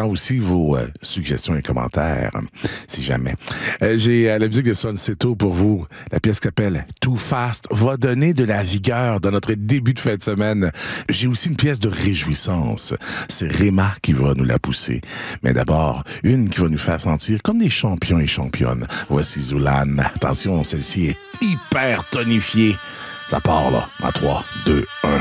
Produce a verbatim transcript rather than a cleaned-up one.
aussi vos euh, suggestions et commentaires, si jamais. Euh, j'ai euh, la musique de Sonseto pour vous. La pièce qui s'appelle Too Fast va donner de la vigueur dans notre début de fin de semaine. J'ai aussi une pièce de réjouissance. C'est Réma qui va nous la pousser. Mais d'abord, une qui va nous faire sentir comme des champions et championnes. Voici Zoulane. Attention, celle-ci est hyper tonifiée. Ça part là, en trois, deux, un.